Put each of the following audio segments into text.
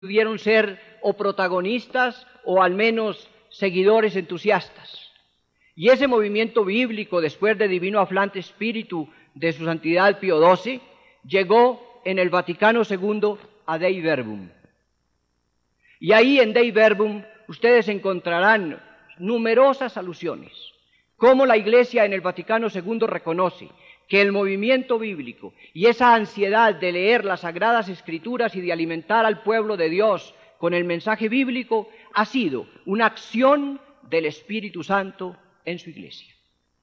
pudieron ser o protagonistas o al menos seguidores entusiastas. Y ese movimiento bíblico, después de Divino Aflante Espíritu de su Santidad Pío XII, llegó en el Vaticano II a Dei Verbum. Y ahí en Dei Verbum ustedes encontrarán numerosas alusiones, cómo la Iglesia en el Vaticano II reconoce que el movimiento bíblico y esa ansiedad de leer las Sagradas Escrituras y de alimentar al pueblo de Dios con el mensaje bíblico ha sido una acción del Espíritu Santo en su Iglesia.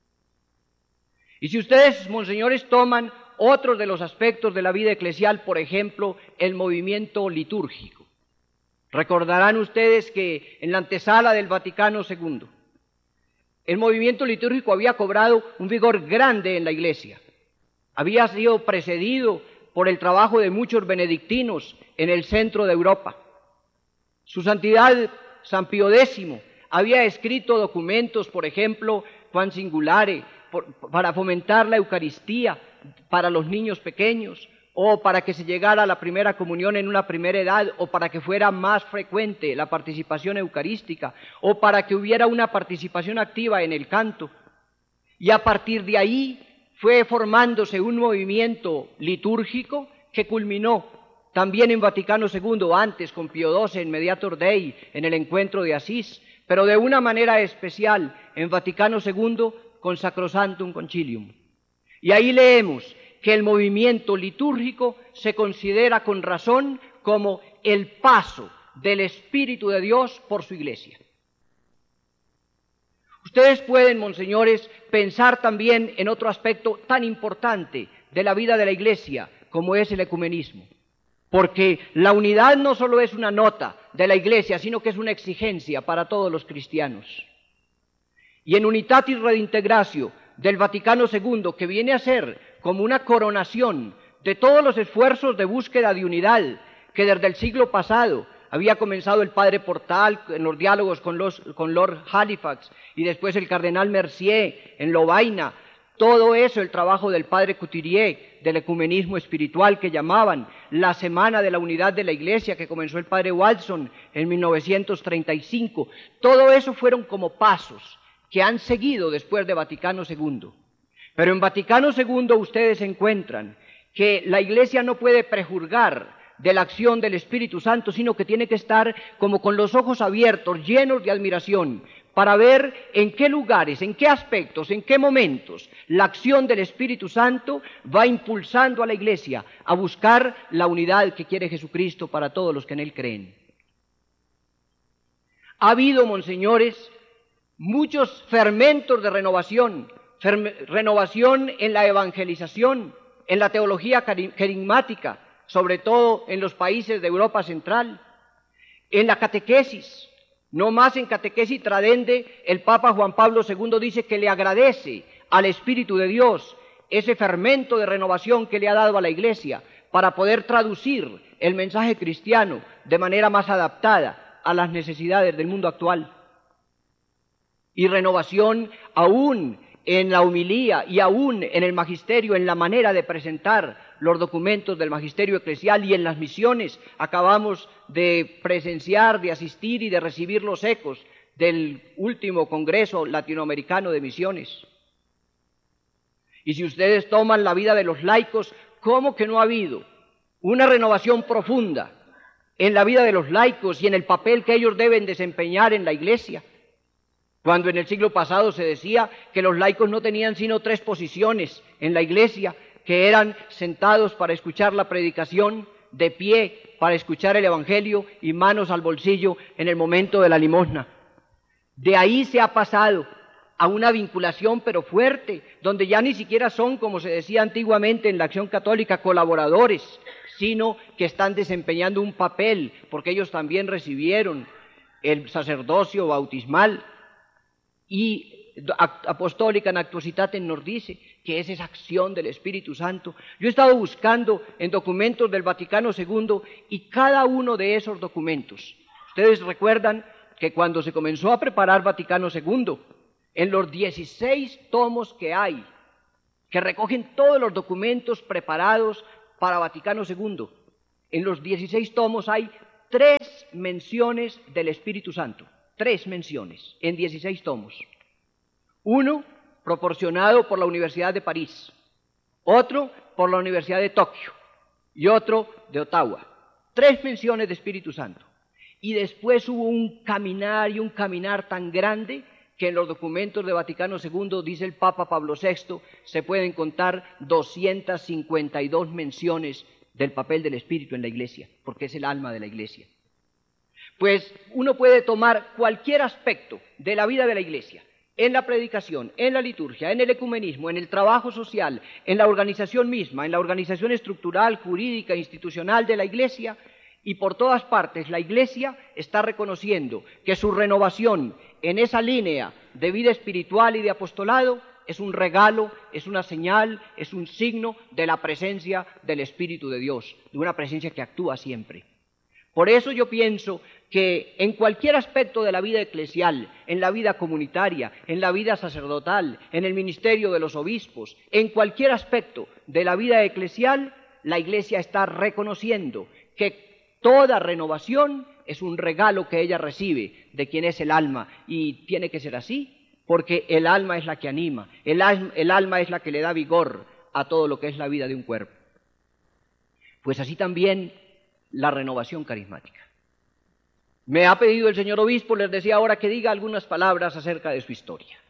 Y si ustedes, monseñores, toman otros de los aspectos de la vida eclesial, por ejemplo, el movimiento litúrgico, recordarán ustedes que en la antesala del Vaticano II, el movimiento litúrgico había cobrado un vigor grande en la Iglesia. Había sido precedido por el trabajo de muchos benedictinos en el centro de Europa. Su Santidad San Pío X había escrito documentos, por ejemplo, Juan Singulare, para fomentar la Eucaristía para los niños pequeños, o para que se llegara a la primera comunión en una primera edad, o para que fuera más frecuente la participación eucarística, o para que hubiera una participación activa en el canto. Y a partir de ahí fue formándose un movimiento litúrgico que culminó también en Vaticano II, antes con Pío XII en Mediator Dei, en el encuentro de Asís, pero de una manera especial en Vaticano II con Sacrosanctum Concilium. Y ahí leemos que el movimiento litúrgico se considera con razón como el paso del Espíritu de Dios por su Iglesia. Ustedes pueden, monseñores, pensar también en otro aspecto tan importante de la vida de la Iglesia como es el ecumenismo, porque la unidad no solo es una nota de la Iglesia, sino que es una exigencia para todos los cristianos. Y en Unitatis Redintegratio del Vaticano II, que viene a ser como una coronación de todos los esfuerzos de búsqueda de unidad que desde el siglo pasado había comenzado el padre Portal en los diálogos con Lord Halifax y después el cardenal Mercier en Lovaina, todo eso, el trabajo del padre Couturier, del ecumenismo espiritual que llamaban la Semana de la Unidad de la Iglesia, que comenzó el padre Watson en 1935, todo eso fueron como pasos que han seguido después de Vaticano II. Pero en Vaticano II ustedes encuentran que la Iglesia no puede prejuzgar de la acción del Espíritu Santo, sino que tiene que estar como con los ojos abiertos, llenos de admiración, para ver en qué lugares, en qué aspectos, en qué momentos la acción del Espíritu Santo va impulsando a la Iglesia a buscar la unidad que quiere Jesucristo para todos los que en Él creen. Ha habido, monseñores, muchos fermentos de renovación en la evangelización, en la teología querigmática, sobre todo en los países de Europa Central, en la catequesis. No más en catequesis tradende, el Papa Juan Pablo II dice que le agradece al Espíritu de Dios ese fermento de renovación que le ha dado a la Iglesia para poder traducir el mensaje cristiano de manera más adaptada a las necesidades del mundo actual. Y renovación aún en la homilía y aún en el magisterio, en la manera de presentar los documentos del magisterio eclesial y en las misiones. Acabamos de presenciar, de asistir y de recibir los ecos del último Congreso Latinoamericano de Misiones. Y si ustedes toman la vida de los laicos, ¿cómo que no ha habido una renovación profunda en la vida de los laicos y en el papel que ellos deben desempeñar en la Iglesia? Cuando en el siglo pasado se decía que los laicos no tenían sino 3 posiciones en la Iglesia, que eran sentados para escuchar la predicación, de pie para escuchar el Evangelio y manos al bolsillo en el momento de la limosna. De ahí se ha pasado a una vinculación pero fuerte, donde ya ni siquiera son, como se decía antiguamente en la acción católica, colaboradores, sino que están desempeñando un papel, porque ellos también recibieron el sacerdocio bautismal. Y Apostólica in Actuositatem nos dice que es esa acción del Espíritu Santo. Yo he estado buscando en documentos del Vaticano II y cada uno de esos documentos, ustedes recuerdan que cuando se comenzó a preparar Vaticano II, en los 16 tomos que hay, que recogen todos los documentos preparados para Vaticano II, en los 16 tomos hay 3 menciones del Espíritu Santo, 3 menciones en 16 tomos. Uno proporcionado por la Universidad de París, otro por la Universidad de Tokio y otro de Ottawa. 3 menciones de Espíritu Santo. Y después hubo un caminar y un caminar tan grande que en los documentos de Vaticano II, dice el Papa Pablo VI, se pueden contar 252 menciones del papel del Espíritu en la Iglesia, porque es el alma de la Iglesia. Pues uno puede tomar cualquier aspecto de la vida de la Iglesia, en la predicación, en la liturgia, en el ecumenismo, en el trabajo social, en la organización misma, en la organización estructural, jurídica, institucional de la Iglesia, y por todas partes la Iglesia está reconociendo que su renovación en esa línea de vida espiritual y de apostolado es un regalo, es una señal, es un signo de la presencia del Espíritu de Dios, de una presencia que actúa siempre. Por eso yo pienso que en cualquier aspecto de la vida eclesial, en la vida comunitaria, en la vida sacerdotal, en el ministerio de los obispos, en cualquier aspecto de la vida eclesial, la Iglesia está reconociendo que toda renovación es un regalo que ella recibe de quien es el alma, y tiene que ser así, porque el alma es la que anima, el alma es la que le da vigor a todo lo que es la vida de un cuerpo. Pues así también la renovación carismática. Me ha pedido el señor obispo, les decía ahora, que diga algunas palabras acerca de su historia.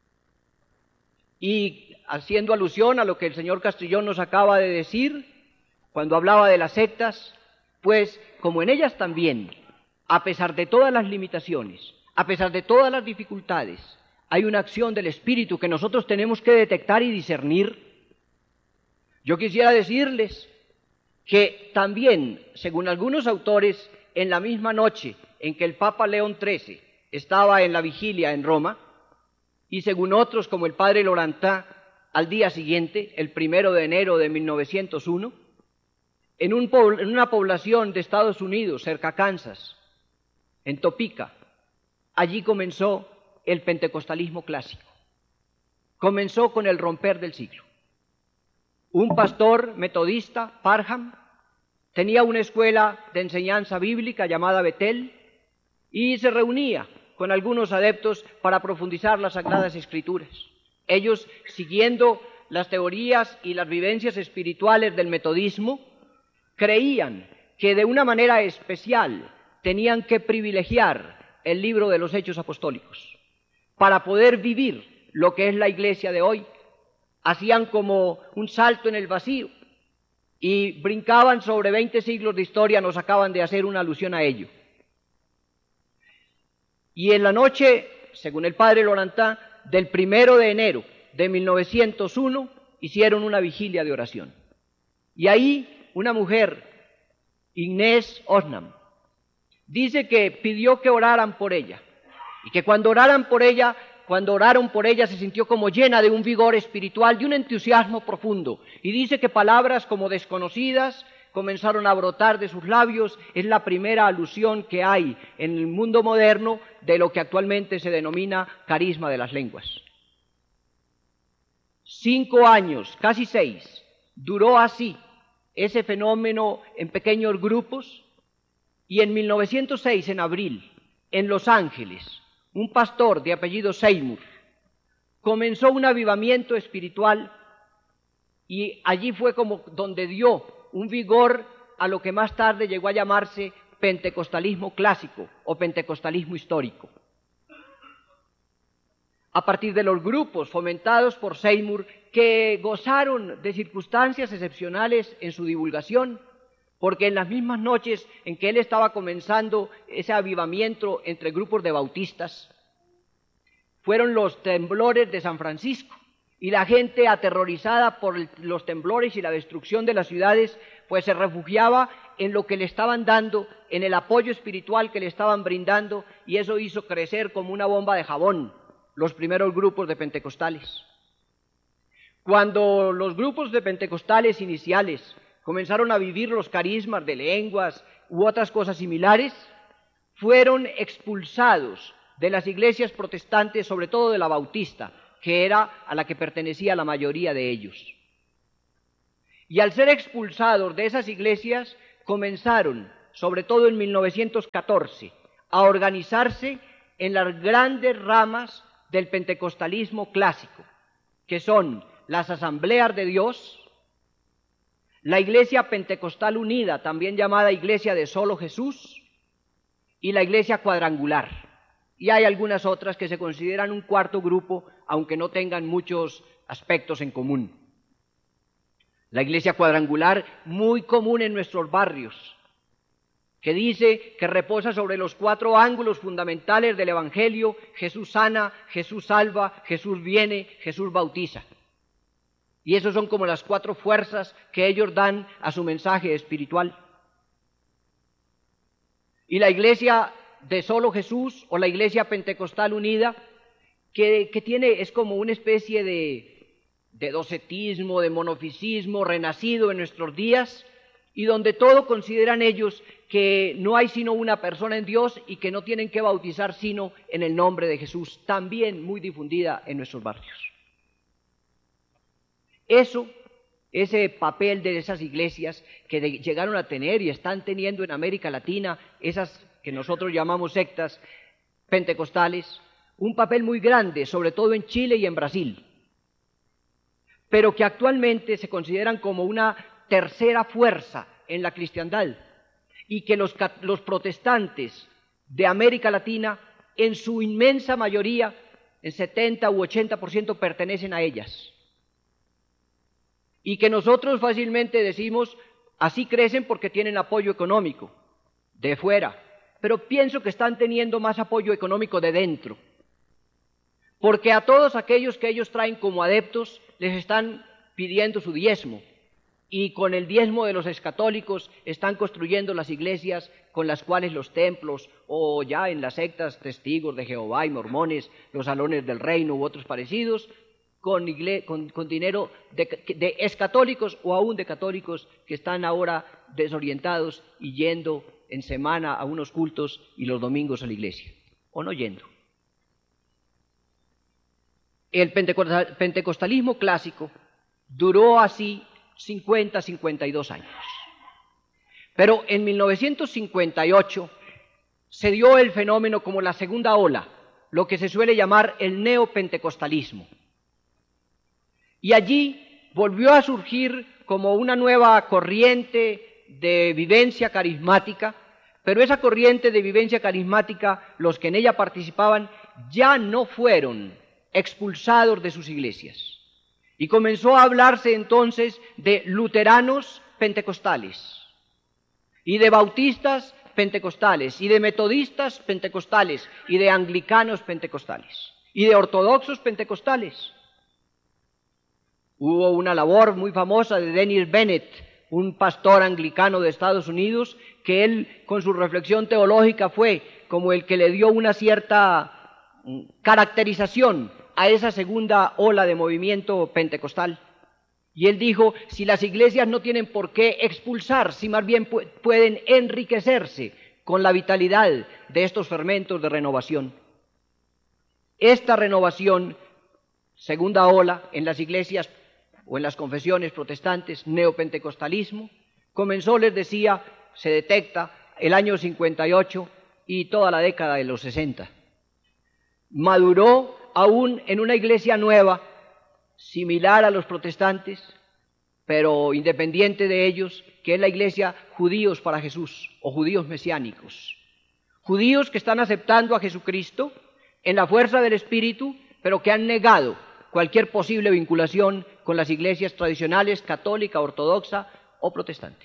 Y haciendo alusión a lo que el señor Castrillón nos acaba de decir, cuando hablaba de las sectas, pues como en ellas también, a pesar de todas las limitaciones, a pesar de todas las dificultades, hay una acción del Espíritu que nosotros tenemos que detectar y discernir. Yo quisiera decirles que también, según algunos autores, en la misma noche en que el Papa León XIII estaba en la vigilia en Roma, y según otros, como el padre Laurentin, al día siguiente, el 1 de enero de 1901, en una población de Estados Unidos, cerca a Kansas, en Topeka, allí comenzó el pentecostalismo clásico. Comenzó con el romper del siglo. Un pastor metodista, Parham, tenía una escuela de enseñanza bíblica llamada Betel y se reunía con algunos adeptos para profundizar las Sagradas Escrituras. Ellos, siguiendo las teorías y las vivencias espirituales del metodismo, creían que de una manera especial tenían que privilegiar el libro de los Hechos Apostólicos para poder vivir lo que es la Iglesia de hoy. Hacían como un salto en el vacío y brincaban sobre 20 siglos de historia, nos acaban de hacer una alusión a ello. Y en la noche, según el padre Laurentin, del 1 de enero de 1901, hicieron una vigilia de oración. Y ahí una mujer, Inés Osnam, dice que pidió que oraran por ella, y que cuando oraron por ella se sintió como llena de un vigor espiritual, de un entusiasmo profundo, y dice que palabras como desconocidas comenzaron a brotar de sus labios. Es la primera alusión que hay en el mundo moderno de lo que actualmente se denomina carisma de las lenguas. 5 años, casi 6, duró así ese fenómeno en pequeños grupos, y en 1906, en abril, en Los Ángeles, un pastor de apellido Seymour comenzó un avivamiento espiritual, y allí fue como donde dio un vigor a lo que más tarde llegó a llamarse pentecostalismo clásico o pentecostalismo histórico. A partir de los grupos fomentados por Seymour, que gozaron de circunstancias excepcionales en su divulgación, porque en las mismas noches en que él estaba comenzando ese avivamiento entre grupos de bautistas, fueron los temblores de San Francisco, y la gente, aterrorizada por los temblores y la destrucción de las ciudades, pues se refugiaba en lo que le estaban dando, en el apoyo espiritual que le estaban brindando, y eso hizo crecer como una bomba de jabón los primeros grupos de pentecostales. Cuando los grupos de pentecostales iniciales comenzaron a vivir los carismas de lenguas u otras cosas similares, fueron expulsados de las iglesias protestantes, sobre todo de la bautista, que era a la que pertenecía la mayoría de ellos. Y al ser expulsados de esas iglesias, comenzaron sobre todo en 1914, a organizarse en las grandes ramas del pentecostalismo clásico, que son las Asambleas de Dios, la Iglesia Pentecostal Unida, también llamada Iglesia de Solo Jesús, y la Iglesia Cuadrangular. Y hay algunas otras que se consideran un cuarto grupo, aunque no tengan muchos aspectos en común. La Iglesia Cuadrangular, muy común en nuestros barrios, que dice que reposa sobre los 4 ángulos fundamentales del Evangelio: Jesús sana, Jesús salva, Jesús viene, Jesús bautiza. Y esas son como las 4 fuerzas que ellos dan a su mensaje espiritual. Y la Iglesia de Solo Jesús, o la Iglesia Pentecostal Unida, que es como una especie de docetismo, de monofisismo renacido en nuestros días, y donde todo consideran ellos que no hay sino una persona en Dios y que no tienen que bautizar sino en el nombre de Jesús, también muy difundida en nuestros barrios. Ese papel de esas iglesias que llegaron a tener y están teniendo en América Latina, esas que nosotros llamamos sectas pentecostales, un papel muy grande, sobre todo en Chile y en Brasil, pero que actualmente se consideran como una tercera fuerza en la cristiandad, y que los protestantes de América Latina, en su inmensa mayoría, en 70 u 80%, pertenecen a ellas. Y que nosotros fácilmente decimos, así crecen porque tienen apoyo económico de fuera, pero pienso que están teniendo más apoyo económico de dentro, porque a todos aquellos que ellos traen como adeptos les están pidiendo su diezmo, y con el diezmo de los excatólicos están construyendo las iglesias con las cuales los templos, o ya en las sectas Testigos de Jehová y Mormones, los Salones del Reino u otros parecidos, con dinero de excatólicos o aún de católicos que están ahora desorientados y yendo en semana a unos cultos y los domingos a la iglesia, o no yendo. El pentecostalismo clásico duró así 50, 52 años. Pero en 1958 se dio el fenómeno como la segunda ola, lo que se suele llamar el neopentecostalismo. Y allí volvió a surgir como una nueva corriente de vivencia carismática, pero esa corriente de vivencia carismática, los que en ella participaban, ya no fueron expulsados de sus iglesias. Y comenzó a hablarse entonces de luteranos pentecostales, y de bautistas pentecostales, y de metodistas pentecostales, y de anglicanos pentecostales, y de ortodoxos pentecostales. Hubo una labor muy famosa de Dennis Bennett, un pastor anglicano de Estados Unidos, que él con su reflexión teológica fue como el que le dio una cierta caracterización a esa segunda ola de movimiento pentecostal. Y él dijo, si las iglesias no tienen por qué expulsar, si más bien pueden enriquecerse con la vitalidad de estos fermentos de renovación. Esta renovación, segunda ola en las iglesias o en las confesiones protestantes, neopentecostalismo, comenzó, les decía, se detecta el año 58 y toda la década de los 60. Maduró aún en una iglesia nueva, similar a los protestantes, pero independiente de ellos, que es la iglesia Judíos para Jesús, o judíos mesiánicos. Judíos que están aceptando a Jesucristo en la fuerza del Espíritu, pero que han negado cualquier posible vinculación con las iglesias tradicionales, católica, ortodoxa o protestante.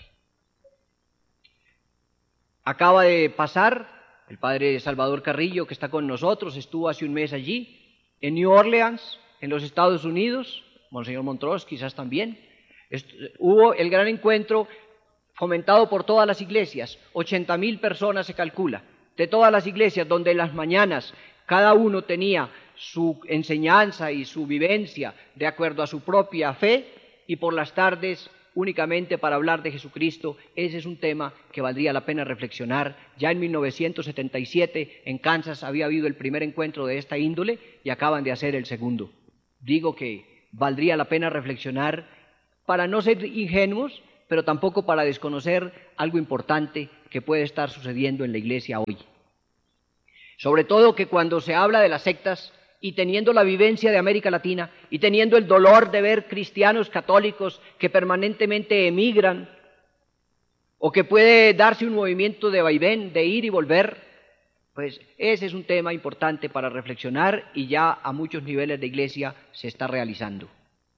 Acaba de pasar, el padre Salvador Carrillo, que está con nosotros, estuvo hace un mes allí, en New Orleans, en los Estados Unidos, Monseñor Montrose quizás también. Hubo el gran encuentro fomentado por todas las iglesias, 80,000 personas se calcula, de todas las iglesias, donde en las mañanas cada uno tenía su enseñanza y su vivencia de acuerdo a su propia fe, y por las tardes únicamente para hablar de Jesucristo. Ese es un tema que valdría la pena reflexionar. Ya en 1977 en Kansas había habido el primer encuentro de esta índole y acaban de hacer el segundo. Digo que valdría la pena reflexionar para no ser ingenuos pero tampoco para desconocer algo importante que puede estar sucediendo en la iglesia hoy. Sobre todo que cuando se habla de las sectas, y teniendo la vivencia de América Latina, y teniendo el dolor de ver cristianos católicos que permanentemente emigran, o que puede darse un movimiento de vaivén, de ir y volver, pues ese es un tema importante para reflexionar y ya a muchos niveles de iglesia se está realizando.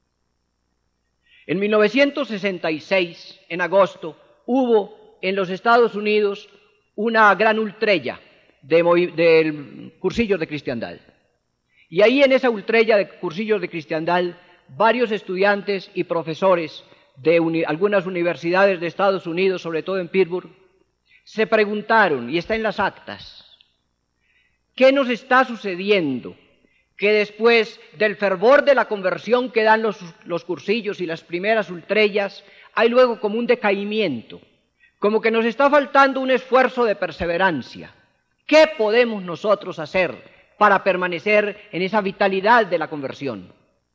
En 1966, en agosto, hubo en los Estados Unidos una gran ultrella de cursillos de cristiandad. Y ahí en esa ultrella de cursillos de cristiandad, varios estudiantes y profesores de algunas universidades de Estados Unidos, sobre todo en Pittsburgh, se preguntaron, y está en las actas, ¿qué nos está sucediendo? Que después del fervor de la conversión que dan los cursillos y las primeras ultrellas, hay luego como un decaimiento, como que nos está faltando un esfuerzo de perseverancia. ¿Qué podemos nosotros hacer para permanecer en esa vitalidad de la conversión?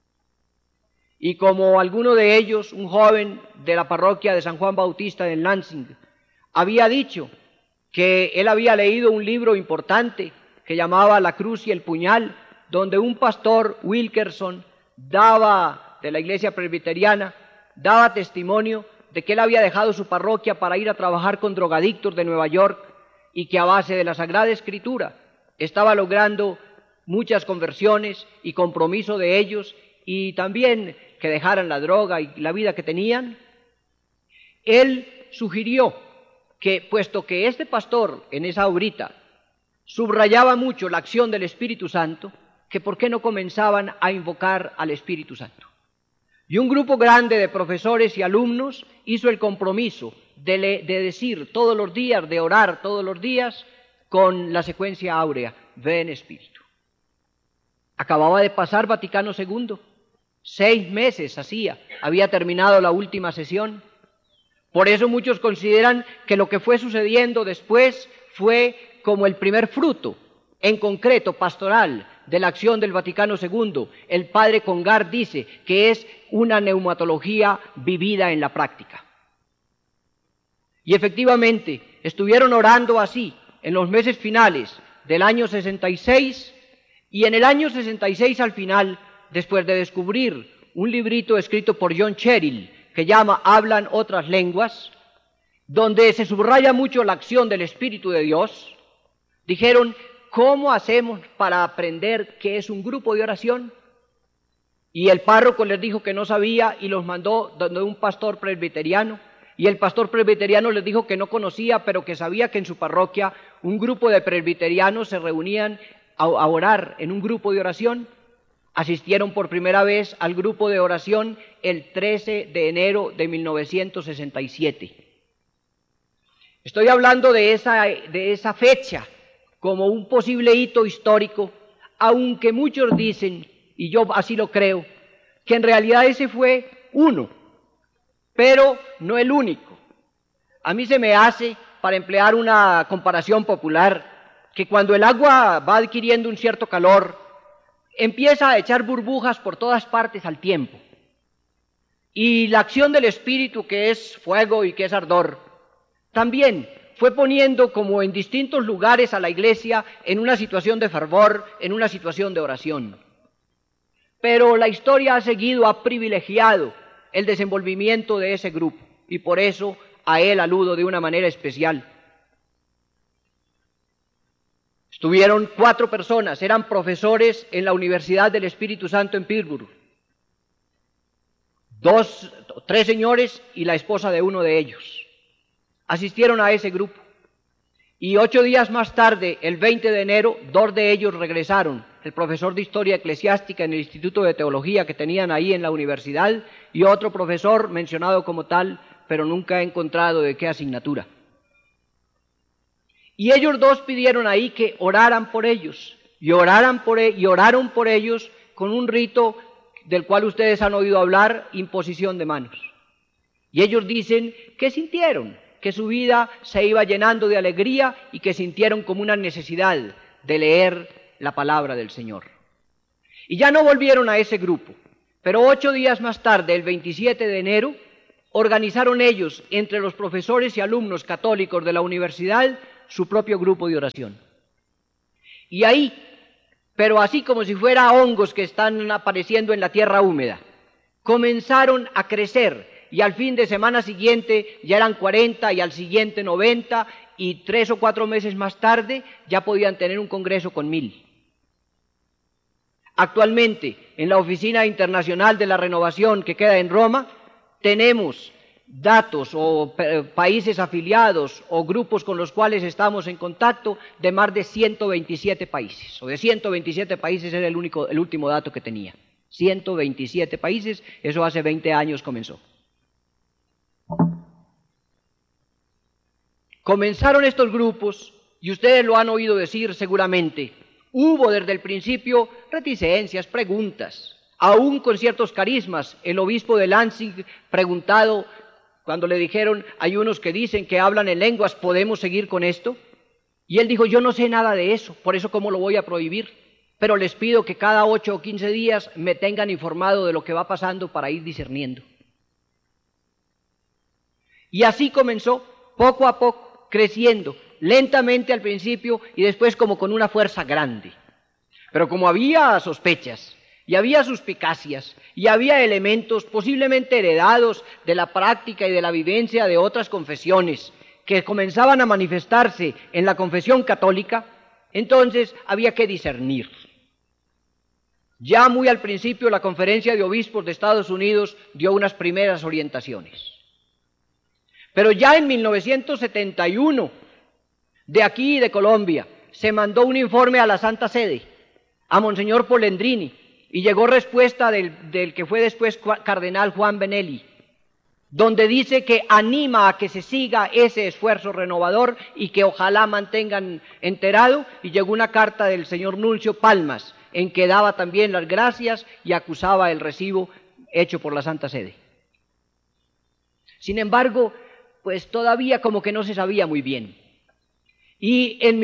Y como alguno de ellos, un joven de la parroquia de San Juan Bautista en Lansing, había dicho que él había leído un libro importante que llamaba La cruz y el puñal, donde un pastor, Wilkerson, de la iglesia presbiteriana, daba testimonio de que él había dejado su parroquia para ir a trabajar con drogadictos de Nueva York y que a base de la Sagrada Escritura estaba logrando muchas conversiones y compromiso de ellos y también que dejaran la droga y la vida que tenían. Él sugirió que, puesto que este pastor en esa obrita subrayaba mucho la acción del Espíritu Santo, que por qué no comenzaban a invocar al Espíritu Santo. Y un grupo grande de profesores y alumnos hizo el compromiso de decir todos los días, de orar todos los días con la secuencia áurea, ven Espíritu. Acababa de pasar Vaticano II, 6 meses había terminado la última sesión. Por eso muchos consideran que lo que fue sucediendo después fue como el primer fruto, en concreto pastoral, de la acción del Vaticano II. El padre Congar dice que es una neumatología vivida en la práctica. Y efectivamente, estuvieron orando así en los meses finales del año 66, y en el año 66 al final, después de descubrir un librito escrito por John Cheryl, que llama Hablan otras lenguas, donde se subraya mucho la acción del Espíritu de Dios, dijeron, ¿cómo hacemos para aprender qué es un grupo de oración? Y el párroco les dijo que no sabía y los mandó donde un pastor presbiteriano, y el pastor presbiteriano les dijo que no conocía, pero que sabía que en su parroquia un grupo de presbiterianos se reunían a orar en un grupo de oración. Asistieron por primera vez al grupo de oración el 13 de enero de 1967. Estoy hablando de esa fecha como un posible hito histórico, aunque muchos dicen, y yo así lo creo, que en realidad ese fue uno, pero no el único. A mí se me hace, para emplear una comparación popular, que cuando el agua va adquiriendo un cierto calor, empieza a echar burbujas por todas partes al tiempo. Y la acción del Espíritu, que es fuego y que es ardor, también fue poniendo como en distintos lugares a la iglesia en una situación de fervor, en una situación de oración. Pero la historia ha privilegiado el desenvolvimiento de ese grupo, y por eso a él aludo de una manera especial. Estuvieron 4 personas, eran profesores en la Universidad del Espíritu Santo en Pittsburgh. 3 señores y la esposa de uno de ellos. Asistieron a ese grupo. Y 8 días más tarde, el 20 de enero, 2 de ellos regresaron. El profesor de Historia Eclesiástica en el Instituto de Teología que tenían ahí en la universidad y otro profesor mencionado como tal, pero nunca he encontrado de qué asignatura. Y ellos 2 pidieron ahí que oraran por ellos, y oraron por ellos con un rito del cual ustedes han oído hablar, imposición de manos. Y ellos dicen que sintieron que su vida se iba llenando de alegría y que sintieron como una necesidad de leer la palabra del Señor. Y ya no volvieron a ese grupo, pero 8 días más tarde, el 27 de enero, organizaron ellos, entre los profesores y alumnos católicos de la universidad, su propio grupo de oración. Y ahí, pero así como si fuera hongos que están apareciendo en la tierra húmeda, comenzaron a crecer, y al fin de semana siguiente ya eran 40 y al siguiente 90, y 3 o 4 meses más tarde ya podían tener un congreso con 1000. Actualmente, en la Oficina Internacional de la Renovación que queda en Roma, tenemos datos o países afiliados o grupos con los cuales estamos en contacto de más de 127 países, o de 127 países era el último dato que tenía. 127 países, eso hace 20 años comenzó. Comenzaron estos grupos, y ustedes lo han oído decir seguramente, hubo desde el principio reticencias, preguntas, aún con ciertos carismas. El obispo de Lansing, preguntado, cuando le dijeron, hay unos que dicen que hablan en lenguas, ¿podemos seguir con esto? Y él dijo, yo no sé nada de eso, por eso ¿cómo lo voy a prohibir? Pero les pido que cada 8 o 15 días me tengan informado de lo que va pasando para ir discerniendo. Y así comenzó, poco a poco, creciendo, lentamente al principio y después como con una fuerza grande. Pero como había sospechas y había suspicacias y había elementos posiblemente heredados de la práctica y de la vivencia de otras confesiones que comenzaban a manifestarse en la confesión católica, entonces había que discernir. Ya muy al principio la Conferencia de Obispos de Estados Unidos dio unas primeras orientaciones. Pero ya en 1971, de aquí de Colombia, se mandó un informe a la Santa Sede, a Monseñor Polendrini, y llegó respuesta del que fue después cardenal Juan Benelli, donde dice que anima a que se siga ese esfuerzo renovador y que ojalá mantengan enterado, y llegó una carta del señor Nuncio Palmas, en que daba también las gracias y acusaba el recibo hecho por la Santa Sede. Sin embargo, pues todavía como que no se sabía muy bien. Y en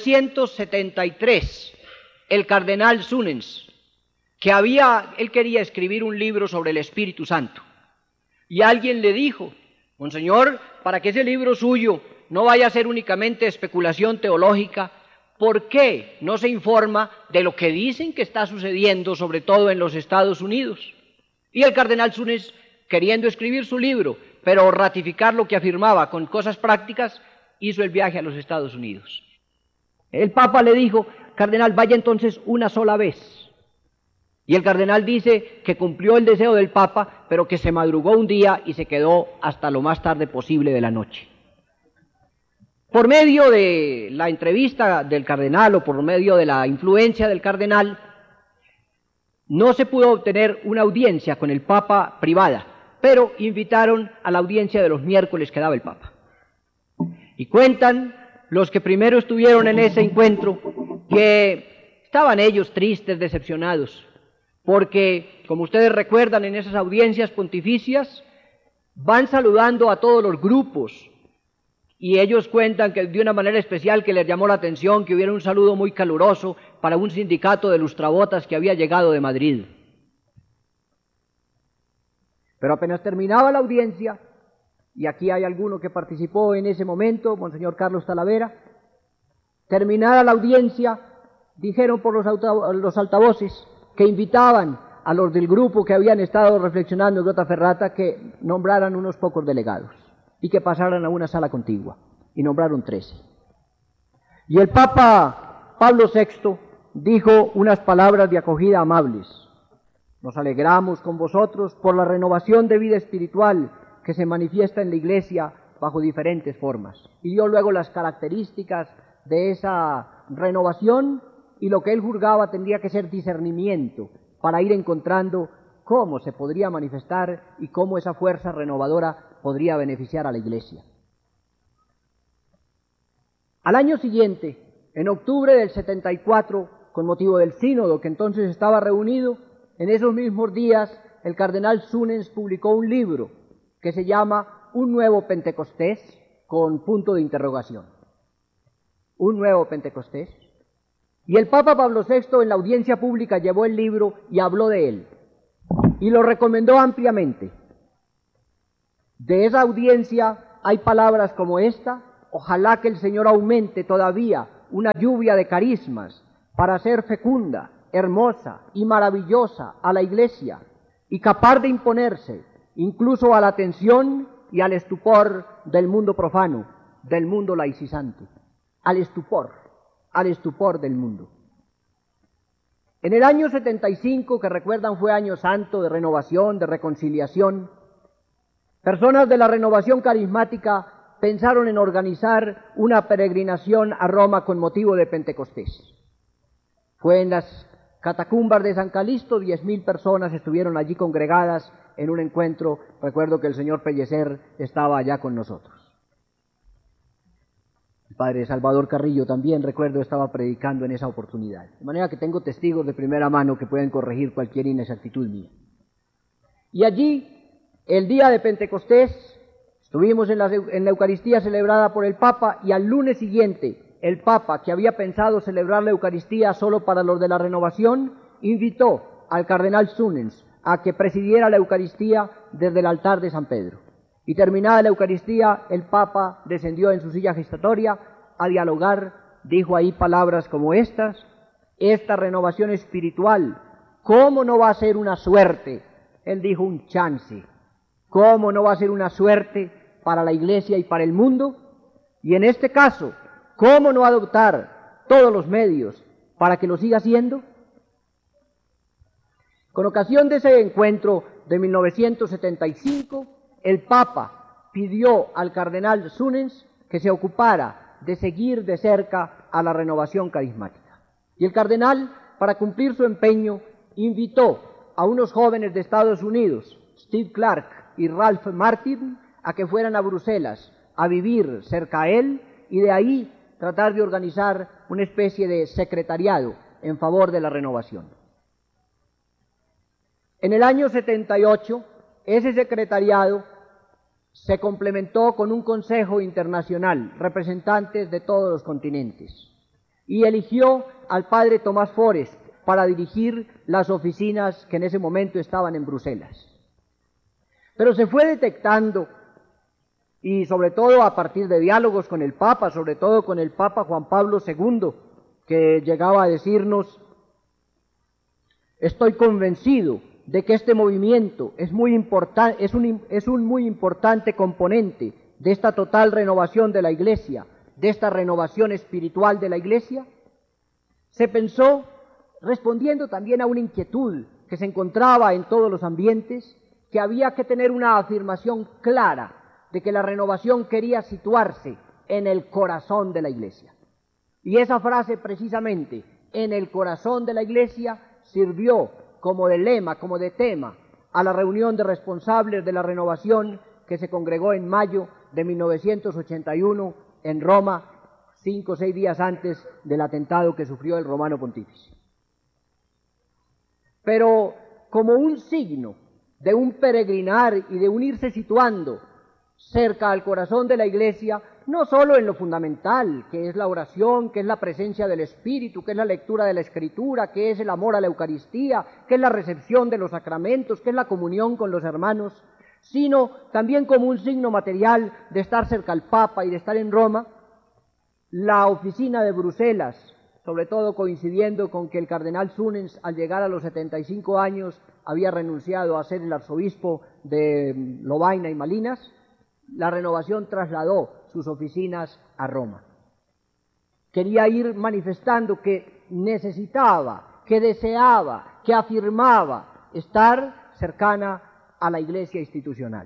1973, el cardenal Sunens, él quería escribir un libro sobre el Espíritu Santo, y alguien le dijo, Monseñor, para que ese libro suyo no vaya a ser únicamente especulación teológica, ¿por qué no se informa de lo que dicen que está sucediendo, sobre todo en los Estados Unidos? Y el cardenal Sunens, queriendo escribir su libro, pero ratificar lo que afirmaba con cosas prácticas, hizo el viaje a los Estados Unidos. El Papa le dijo, cardenal, vaya entonces una sola vez. Y el cardenal dice que cumplió el deseo del Papa, pero que se madrugó un día y se quedó hasta lo más tarde posible de la noche. Por medio de la entrevista del cardenal o por medio de la influencia del cardenal, no se pudo obtener una audiencia con el Papa privada, pero invitaron a la audiencia de los miércoles que daba el Papa. Y cuentan los que primero estuvieron en ese encuentro que estaban ellos tristes, decepcionados, porque, como ustedes recuerdan, en esas audiencias pontificias van saludando a todos los grupos, y ellos cuentan que de una manera especial que les llamó la atención que hubiera un saludo muy caluroso para un sindicato de lustrabotas que había llegado de Madrid. Pero apenas terminaba la audiencia, y aquí hay alguno que participó en ese momento, Monseñor Carlos Talavera, terminada la audiencia, dijeron por los altavoces que invitaban a los del grupo que habían estado reflexionando en Grottaferrata que nombraran unos pocos delegados y que pasaran a una sala contigua, y nombraron 13. Y el Papa Pablo VI dijo unas palabras de acogida amables. Nos alegramos con vosotros por la renovación de vida espiritual que se manifiesta en la Iglesia bajo diferentes formas. Y dio luego las características de esa renovación y lo que él juzgaba tendría que ser discernimiento para ir encontrando cómo se podría manifestar y cómo esa fuerza renovadora podría beneficiar a la Iglesia. Al año siguiente, en octubre del 74, con motivo del sínodo que entonces estaba reunido, en esos mismos días el cardenal Sunens publicó un libro que se llama Un nuevo Pentecostés, con punto de interrogación. Un nuevo Pentecostés. Y el Papa Pablo VI en la audiencia pública llevó el libro y habló de él, y lo recomendó ampliamente. De esa audiencia hay palabras como esta: ojalá que el Señor aumente todavía una lluvia de carismas para ser fecunda, hermosa y maravillosa a la Iglesia y capaz de imponerse incluso a la atención y al estupor del mundo profano, del mundo laicizante, al estupor del mundo. En el año 75, que recuerdan fue año santo de renovación, de reconciliación, personas de la renovación carismática pensaron en organizar una peregrinación a Roma con motivo de Pentecostés. Fue en las catacumbas de San Calixto, 10.000 personas estuvieron allí congregadas en un encuentro. Recuerdo que el señor Pellecer estaba allá con nosotros. El padre Salvador Carrillo también, recuerdo, estaba predicando en esa oportunidad. De manera que tengo testigos de primera mano que pueden corregir cualquier inexactitud mía. Y allí, el día de Pentecostés, estuvimos en la Eucaristía celebrada por el Papa, y al lunes siguiente, el Papa, que había pensado celebrar la Eucaristía solo para los de la renovación, invitó al cardenal Sunens a que presidiera la Eucaristía desde el altar de San Pedro. Y terminada la Eucaristía, el Papa descendió en su silla gestatoria a dialogar, dijo ahí palabras como estas: esta renovación espiritual, ¿cómo no va a ser una suerte? Él dijo un chance. ¿Cómo no va a ser una suerte para la Iglesia y para el mundo? Y en este caso, ¿cómo no adoptar todos los medios para que lo siga haciendo? Con ocasión de ese encuentro de 1975, el Papa pidió al cardenal Sunens que se ocupara de seguir de cerca a la renovación carismática. Y el cardenal, para cumplir su empeño, invitó a unos jóvenes de Estados Unidos, Steve Clark y Ralph Martin, a que fueran a Bruselas a vivir cerca a él y de ahí tratar de organizar una especie de secretariado en favor de la renovación. En el año 78, ese secretariado se complementó con un consejo internacional, representantes de todos los continentes, y eligió al padre Tomás Forest para dirigir las oficinas que en ese momento estaban en Bruselas. Pero se fue detectando, y sobre todo a partir de diálogos con el Papa, sobre todo con el Papa Juan Pablo II, que llegaba a decirnos: estoy convencido de que este movimiento es un muy importante componente de esta total renovación de la Iglesia, de esta renovación espiritual de la Iglesia. Se pensó, respondiendo también a una inquietud que se encontraba en todos los ambientes, que había que tener una afirmación clara de que la renovación quería situarse en el corazón de la Iglesia. Y esa frase, precisamente, en el corazón de la Iglesia, sirvió como de lema, como de tema, a la reunión de responsables de la renovación que se congregó en mayo de 1981 en Roma, 5 o 6 días antes del atentado que sufrió el romano pontífice. Pero como un signo de un peregrinar y de un irse situando cerca al corazón de la Iglesia, no solo en lo fundamental, que es la oración, que es la presencia del Espíritu, que es la lectura de la Escritura, que es el amor a la Eucaristía, que es la recepción de los sacramentos, que es la comunión con los hermanos, sino también como un signo material de estar cerca al Papa y de estar en Roma. La oficina de Bruselas, sobre todo coincidiendo con que el cardenal Sunens, al llegar a los 75 años, había renunciado a ser el arzobispo de Lovaina y Malinas, la renovación trasladó sus oficinas a Roma. Quería ir manifestando que necesitaba, que deseaba, que afirmaba estar cercana a la Iglesia institucional.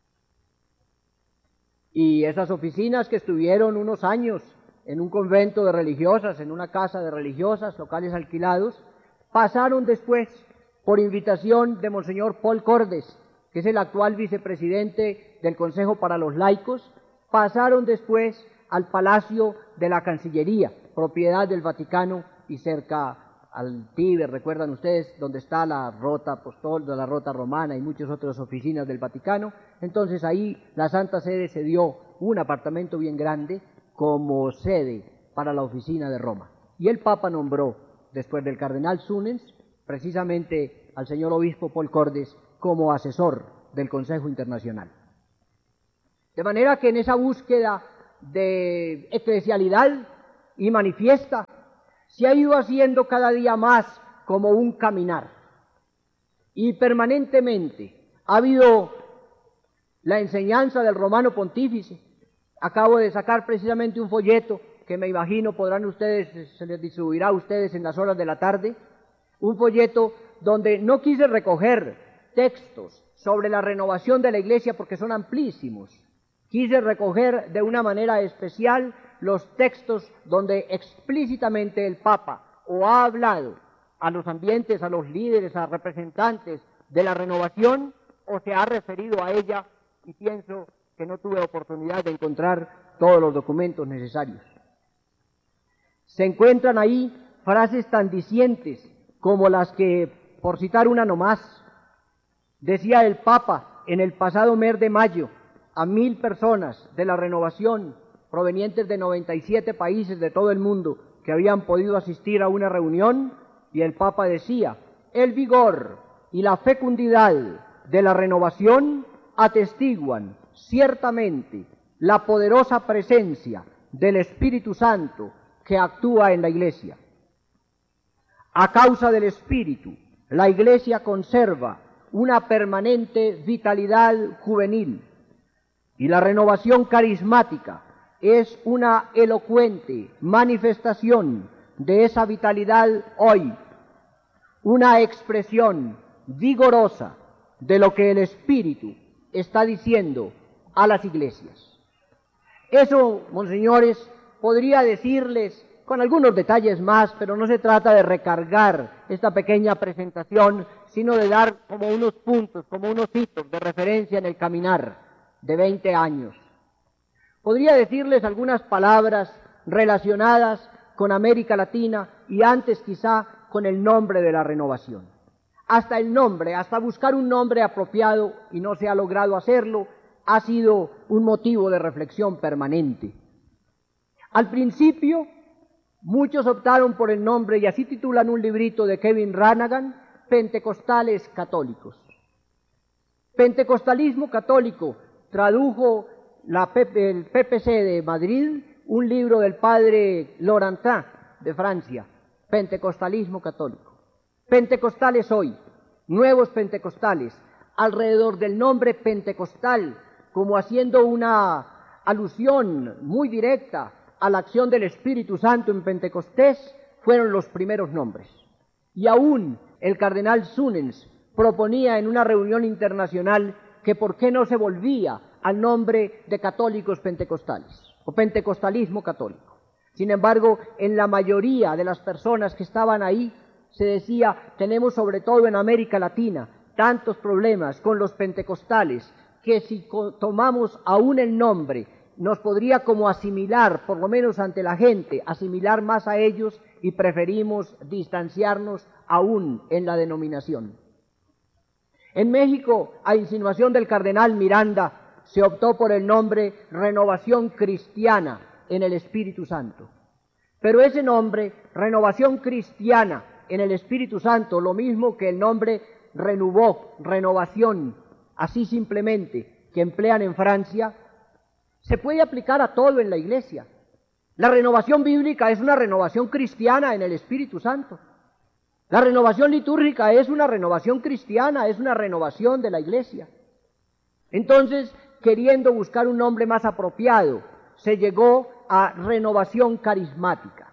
Y esas oficinas, que estuvieron unos años en un convento de religiosas, en una casa de religiosas, locales alquilados, pasaron después, por invitación de Monseñor Paul Cordes, que es el actual vicepresidente del Consejo para los Laicos, pasaron después al Palacio de la Cancillería, propiedad del Vaticano y cerca al Tíber, recuerdan ustedes, donde está la Rota Apostol, la Rota Romana y muchas otras oficinas del Vaticano. Entonces ahí la Santa Sede cedió un apartamento bien grande como sede para la oficina de Roma. Y el Papa nombró, después del cardenal Sunens, precisamente al señor obispo Paul Cordes como asesor del Consejo Internacional. De manera que en esa búsqueda de eclesialidad y manifiesta, se ha ido haciendo cada día más como un caminar. Y permanentemente ha habido la enseñanza del Romano Pontífice. Acabo de sacar precisamente un folleto que me imagino podrán ustedes, se les distribuirá a ustedes en las horas de la tarde, un folleto donde no quise recoger textos sobre la renovación de la Iglesia porque son amplísimos. Quise recoger de una manera especial los textos donde explícitamente el Papa o ha hablado a los ambientes, a los líderes, a representantes de la renovación, o se ha referido a ella, y pienso que no tuve oportunidad de encontrar todos los documentos necesarios. Se encuentran ahí frases tan dicientes como las que, por citar una nomás, decía el Papa en el pasado mes de mayo a 1000 personas de la renovación provenientes de 97 países de todo el mundo que habían podido asistir a una reunión, y el Papa decía: el vigor y la fecundidad de la renovación atestiguan ciertamente la poderosa presencia del Espíritu Santo que actúa en la Iglesia. A causa del Espíritu, la Iglesia conserva una permanente vitalidad juvenil, y la renovación carismática es una elocuente manifestación de esa vitalidad hoy, una expresión vigorosa de lo que el Espíritu está diciendo a las iglesias. Eso, monseñores, podría decirles con algunos detalles más, pero no se trata de recargar esta pequeña presentación, sino de dar como unos puntos, como unos hitos de referencia en el caminar de 20 años. Podría decirles algunas palabras relacionadas con América Latina y antes quizá con el nombre de la renovación. Hasta el nombre, hasta buscar un nombre apropiado, y no se ha logrado hacerlo, ha sido un motivo de reflexión permanente. Al principio, muchos optaron por el nombre, y así titulan un librito de Kevin Ranaghan, Pentecostales Católicos. Pentecostalismo católico tradujo el PPC de Madrid, un libro del padre Laurentin de Francia, Pentecostalismo católico. Pentecostales hoy, nuevos pentecostales, alrededor del nombre pentecostal, como haciendo una alusión muy directa a la acción del Espíritu Santo en Pentecostés, fueron los primeros nombres. Y aún el cardenal Sunens proponía en una reunión internacional que por qué no se volvía al nombre de católicos pentecostales o pentecostalismo católico. Sin embargo, en la mayoría de las personas que estaban ahí se decía: tenemos sobre todo en América Latina tantos problemas con los pentecostales que si tomamos aún el nombre nos podría como asimilar, por lo menos ante la gente, asimilar más a ellos, y preferimos distanciarnos aún en la denominación. En México, a insinuación del cardenal Miranda, se optó por el nombre Renovación Cristiana en el Espíritu Santo. Pero ese nombre, Renovación Cristiana en el Espíritu Santo, lo mismo que el nombre Renouveau, renovación, así simplemente, que emplean en Francia, se puede aplicar a todo en la Iglesia. La renovación bíblica es una renovación cristiana en el Espíritu Santo. La renovación litúrgica es una renovación cristiana, es una renovación de la Iglesia. Entonces, queriendo buscar un nombre más apropiado, se llegó a renovación carismática.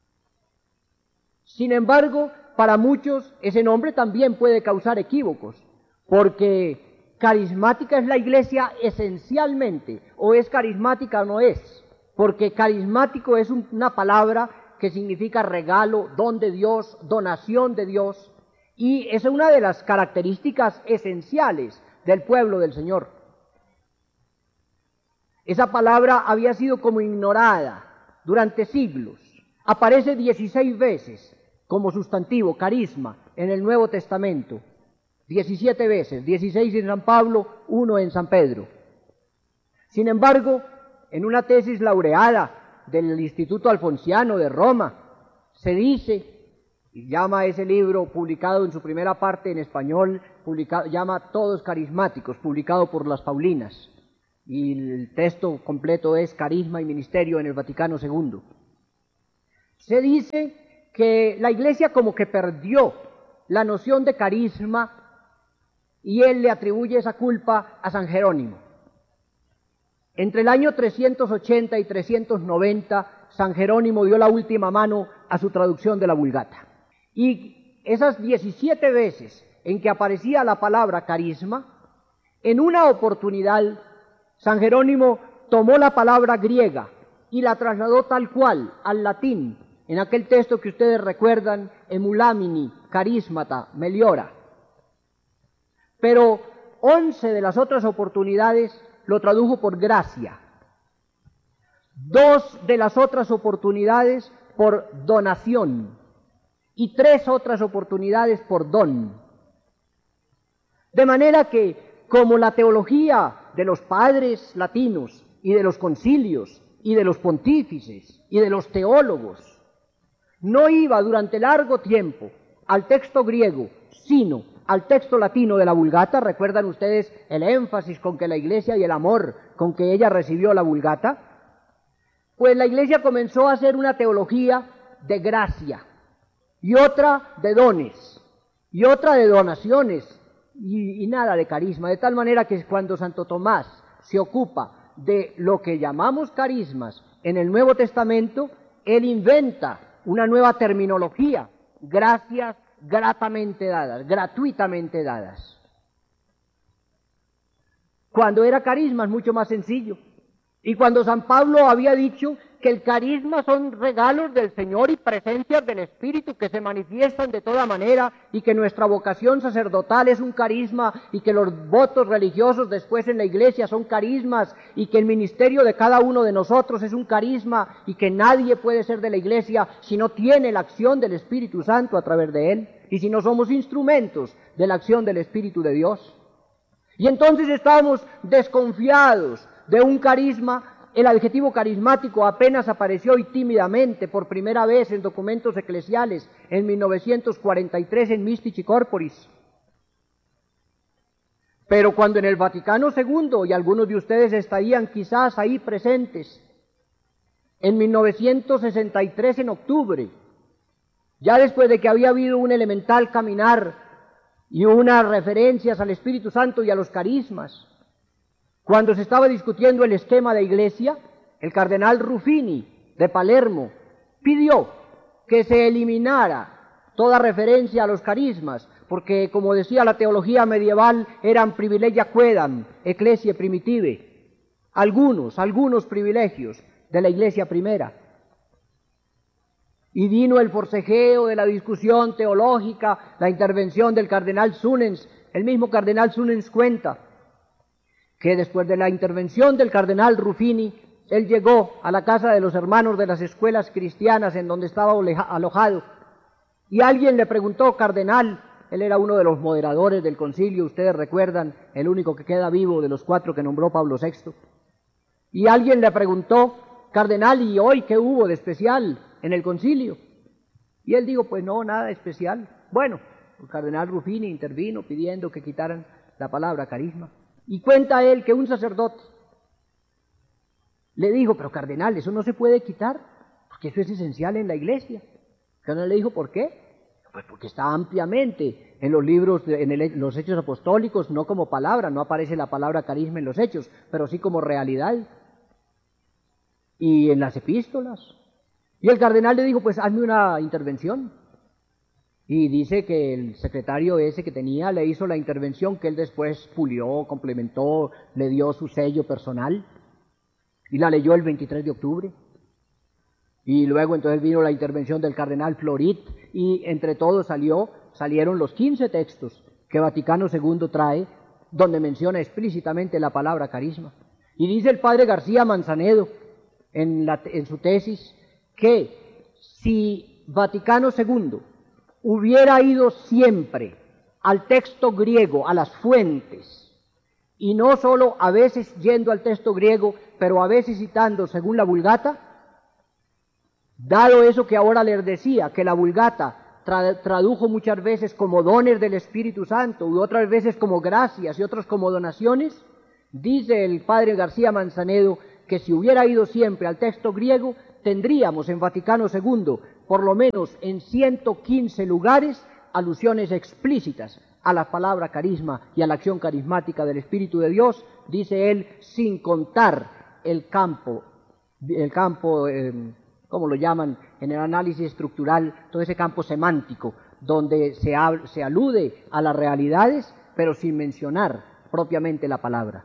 Sin embargo, para muchos ese nombre también puede causar equívocos, porque carismática es la Iglesia esencialmente, o es carismática o no es, porque carismático es una palabra que significa regalo, don de Dios, donación de Dios, y es una de las características esenciales del pueblo del Señor. Esa palabra había sido como ignorada durante siglos. Aparece 16 veces como sustantivo, carisma, en el Nuevo Testamento. 17 veces, 16 en San Pablo, 1 en San Pedro. Sin embargo, en una tesis laureada del Instituto Alfonsiano de Roma, se dice, y llama ese libro, publicado en su primera parte en español, llama Todos Carismáticos, publicado por las Paulinas. y el texto completo es Carisma y Ministerio en el Vaticano II. Se dice que la Iglesia como que perdió la noción de carisma y él le atribuye esa culpa a San Jerónimo. Entre el año 380 y 390, San Jerónimo dio la última mano a su traducción de la Vulgata. Y esas 17 veces en que aparecía la palabra carisma, en una oportunidad San Jerónimo tomó la palabra griega y la trasladó tal cual al latín, en aquel texto que ustedes recuerdan, emulamini, carismata, meliora. Pero 11 de las otras oportunidades lo tradujo por gracia. 2 de las otras oportunidades por donación y 3 otras oportunidades por don. De manera que, como la teología de los padres latinos y de los concilios y de los pontífices y de los teólogos no iba durante largo tiempo al texto griego, sino al texto latino de la Vulgata, recuerdan ustedes el énfasis con que la Iglesia y el amor con que ella recibió la Vulgata, pues la Iglesia comenzó a hacer una teología de gracia, y otra de dones, y otra de donaciones, y nada de carisma, de tal manera que cuando Santo Tomás se ocupa de lo que llamamos carismas en el Nuevo Testamento, él inventa una nueva terminología, gracias gratamente dadas, gratuitamente dadas. Cuando era carisma es mucho más sencillo. Y cuando San Pablo había dicho que el carisma son regalos del Señor y presencias del Espíritu que se manifiestan de toda manera, y que nuestra vocación sacerdotal es un carisma, y que los votos religiosos después en la Iglesia son carismas, y que el ministerio de cada uno de nosotros es un carisma, y que nadie puede ser de la Iglesia si no tiene la acción del Espíritu Santo a través de él, y si no somos instrumentos de la acción del Espíritu de Dios. Y entonces estábamos desconfiados de un carisma. El adjetivo carismático apenas apareció y tímidamente por primera vez en documentos eclesiales en 1943 en Mystici Corporis. Pero cuando en el Vaticano II, y algunos de ustedes estarían quizás ahí presentes, en 1963 en octubre, ya después de que había habido un elemental caminar y unas referencias al Espíritu Santo y a los carismas, cuando se estaba discutiendo el esquema de Iglesia, el cardenal Ruffini de Palermo pidió que se eliminara toda referencia a los carismas, porque, como decía la teología medieval, eran privilegia quaedam, ecclesiae primitive, algunos privilegios de la Iglesia primera. Y vino el forcejeo de la discusión teológica, la intervención del cardenal Sunens. El mismo cardenal Sunens cuenta que después de la intervención del cardenal Ruffini, él llegó a la casa de los hermanos de las escuelas cristianas en donde estaba alojado, y alguien le preguntó: cardenal, él era uno de los moderadores del concilio, ustedes recuerdan, el único que queda vivo de los 4 que nombró Pablo VI, y alguien le preguntó: cardenal, ¿y hoy qué hubo de especial en el concilio? Y él dijo: pues no, nada especial. Bueno, el cardenal Ruffini intervino pidiendo que quitaran la palabra carisma. Y cuenta él que un sacerdote le dijo: pero cardenal, eso no se puede quitar, porque eso es esencial en la Iglesia. El cardenal le dijo: ¿por qué? Pues porque está ampliamente en los libros, los Hechos Apostólicos, no como palabra, no aparece la palabra carisma en los Hechos, pero sí como realidad, y en las epístolas. Y el cardenal le dijo: pues hazme una intervención. Y dice que el secretario ese que tenía le hizo la intervención, que él después pulió, complementó, le dio su sello personal, y la leyó el 23 de octubre. Y luego entonces vino la intervención del cardenal Florit, y entre todos salieron los 15 textos que Vaticano II trae, donde menciona explícitamente la palabra carisma. Y dice el padre García Manzanedo en su tesis que si Vaticano II hubiera ido siempre al texto griego, a las fuentes, y no solo a veces yendo al texto griego, pero a veces citando según la Vulgata, dado eso que ahora les decía, que la Vulgata tradujo muchas veces como dones del Espíritu Santo, y otras veces como gracias, y otras como donaciones, Dice el padre García Manzanedo que si hubiera ido siempre al texto griego, tendríamos en Vaticano II, por lo menos en 115 lugares, alusiones explícitas a la palabra carisma y a la acción carismática del Espíritu de Dios, dice él, sin contar el campo, ¿cómo lo llaman en el análisis estructural? Todo ese campo semántico, donde se alude a las realidades, pero sin mencionar propiamente la palabra.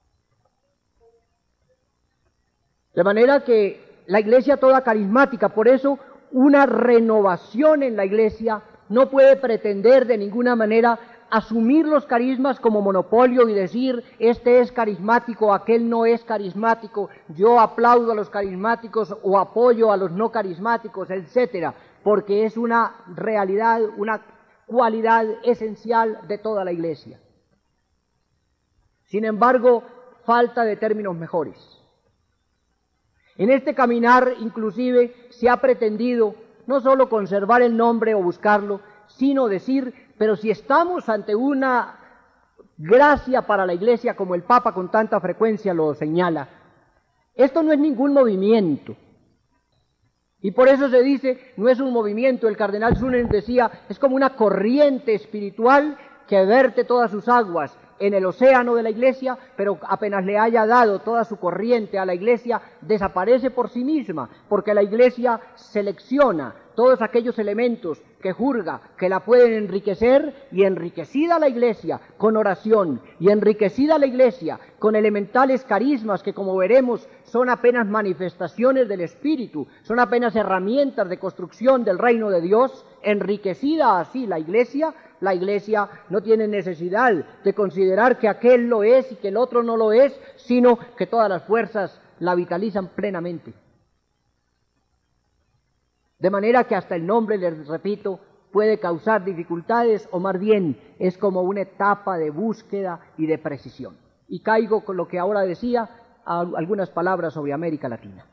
De manera que la Iglesia toda carismática, por eso una renovación en la Iglesia no puede pretender de ninguna manera asumir los carismas como monopolio y decir, este es carismático, aquel no es carismático, yo aplaudo a los carismáticos o apoyo a los no carismáticos, etcétera, porque es una realidad, una cualidad esencial de toda la Iglesia. Sin embargo, falta de términos mejores. En este caminar, inclusive, se ha pretendido no solo conservar el nombre o buscarlo, sino decir, pero si estamos ante una gracia para la Iglesia, como el Papa con tanta frecuencia lo señala, esto no es ningún movimiento. Y por eso se dice, no es un movimiento, el cardenal Sunen decía, es como una corriente espiritual que verte todas sus aguas en el océano de la Iglesia, pero apenas le haya dado toda su corriente a la Iglesia, desaparece por sí misma, porque la Iglesia selecciona todos aquellos elementos que juzga que la pueden enriquecer, y enriquecida la Iglesia con oración, y enriquecida la Iglesia con elementales carismas que, como veremos, son apenas manifestaciones del Espíritu, son apenas herramientas de construcción del reino de Dios, enriquecida así la Iglesia no tiene necesidad de considerar que aquel lo es y que el otro no lo es, sino que todas las fuerzas la vitalizan plenamente. De manera que hasta el nombre, les repito, puede causar dificultades, o más bien es como una etapa de búsqueda y de precisión. Y caigo con lo que ahora decía, algunas palabras sobre América Latina.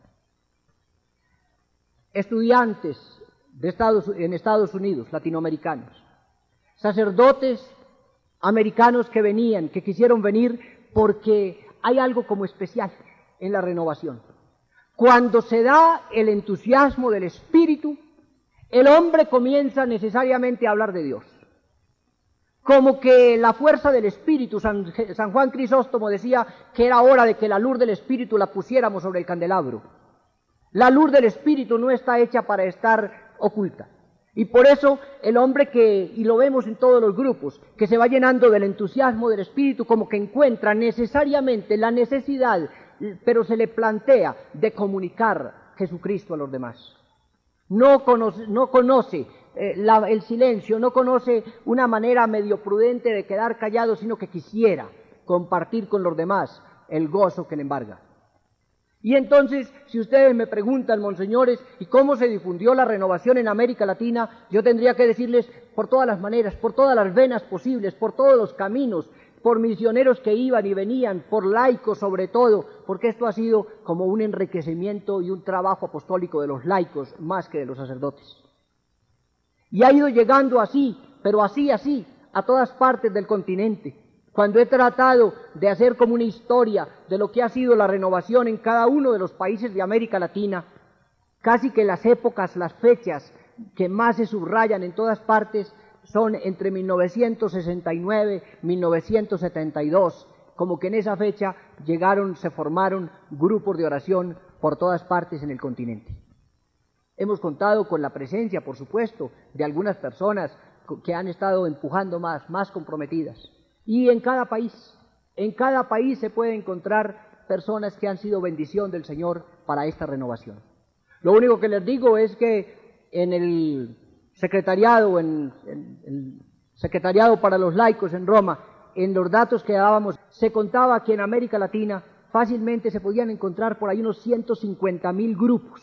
Estudiantes en Estados Unidos, latinoamericanos, sacerdotes americanos que quisieron venir porque hay algo como especial en la renovación. Cuando se da el entusiasmo del Espíritu, el hombre comienza necesariamente a hablar de Dios. Como que la fuerza del Espíritu, San Juan Crisóstomo decía que era hora de que la luz del Espíritu la pusiéramos sobre el candelabro. La luz del Espíritu no está hecha para estar oculta. Y por eso el hombre y lo vemos en todos los grupos, que se va llenando del entusiasmo del Espíritu, como que encuentra necesariamente la necesidad, pero se le plantea de comunicar Jesucristo a los demás. No conoce el silencio, no conoce una manera medio prudente de quedar callado, sino que quisiera compartir con los demás el gozo que le embarga. Y entonces, si ustedes me preguntan, monseñores, ¿y cómo se difundió la renovación en América Latina? Yo tendría que decirles por todas las maneras, por todas las venas posibles, por todos los caminos, por misioneros que iban y venían, por laicos sobre todo, porque esto ha sido como un enriquecimiento y un trabajo apostólico de los laicos más que de los sacerdotes. Y ha ido llegando así, pero así, a todas partes del continente. Cuando he tratado de hacer como una historia de lo que ha sido la renovación en cada uno de los países de América Latina, casi que las épocas, las fechas que más se subrayan en todas partes son entre 1969 y 1972, como que en esa fecha se formaron grupos de oración por todas partes en el continente. Hemos contado con la presencia, por supuesto, de algunas personas que han estado empujando más comprometidas. Y en cada país se puede encontrar personas que han sido bendición del Señor para esta renovación. Lo único que les digo es que en el secretariado, el secretariado para los laicos en Roma, en los datos que dábamos, se contaba que en América Latina fácilmente se podían encontrar por ahí unos 150.000 grupos.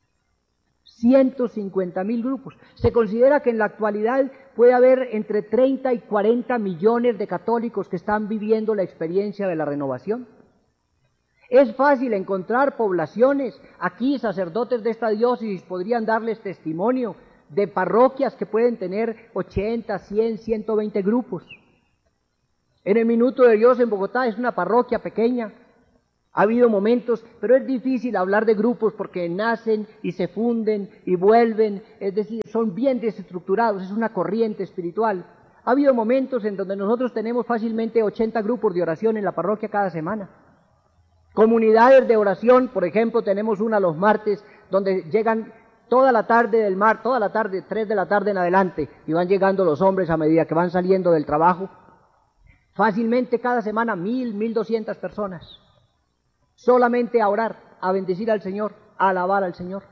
150.000 grupos. Se considera que en la actualidad puede haber entre 30 y 40 millones de católicos que están viviendo la experiencia de la renovación. Es fácil encontrar poblaciones, aquí sacerdotes de esta diócesis podrían darles testimonio de parroquias que pueden tener 80, 100, 120 grupos. En el Minuto de Dios en Bogotá es una parroquia pequeña. Ha habido momentos, pero es difícil hablar de grupos porque nacen y se funden y vuelven, es decir, son bien desestructurados, es una corriente espiritual. Ha habido momentos en donde nosotros tenemos fácilmente 80 grupos de oración en la parroquia cada semana. Comunidades de oración, por ejemplo, tenemos una los martes, donde llegan toda la tarde, 3 de la tarde en adelante, y van llegando los hombres a medida que van saliendo del trabajo. Fácilmente cada semana 1,200 personas. Solamente a orar, a bendecir al Señor, a alabar al Señor.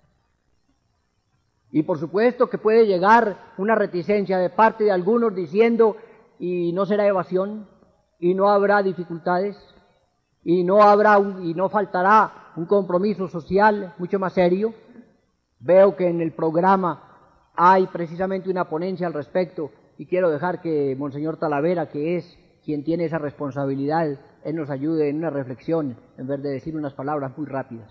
Y por supuesto que puede llegar una reticencia de parte de algunos diciendo, y no será evasión, y no habrá dificultades, y no faltará un compromiso social mucho más serio. Veo que en el programa hay precisamente una ponencia al respecto, y quiero dejar que Monseñor Talavera, que es quien tiene esa responsabilidad, él nos ayude en una reflexión, en vez de decir unas palabras muy rápidas.